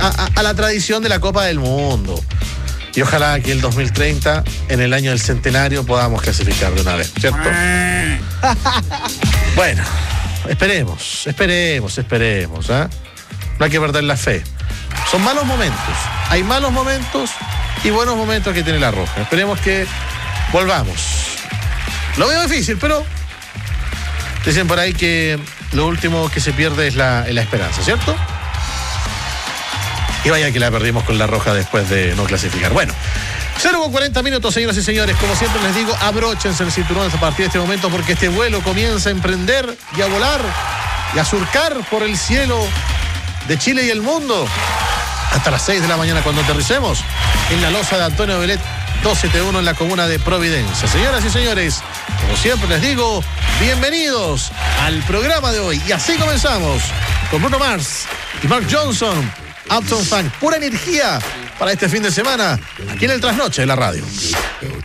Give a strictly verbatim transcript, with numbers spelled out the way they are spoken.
a, a la tradición de la Copa del Mundo. Y ojalá que el dos mil treinta, en el año del centenario, podamos clasificar de una vez, ¿cierto? Bueno, esperemos, esperemos, esperemos, ¿eh? No hay que perder la fe. Son malos momentos. Hay malos momentos y buenos momentos que tiene la Roja. Esperemos que volvamos. Lo veo difícil, pero dicen por ahí que lo último que se pierde es la, es la esperanza, ¿cierto? Y vaya que la perdimos con la Roja después de no clasificar. Bueno, cero con cuarenta minutos, señoras y señores. Como siempre les digo, abróchense el cinturón a partir de este momento porque este vuelo comienza a emprender y a volar y a surcar por el cielo de Chile y el mundo hasta las seis de la mañana cuando aterricemos en la losa de Antonio Belet doscientos setenta y uno en la comuna de Providencia. Señoras y señores, como siempre les digo, bienvenidos al programa de hoy. Y así comenzamos con Bruno Mars y Mark Johnson, Uptown Funk. Pura energía para este fin de semana aquí en el Trasnoche de la radio.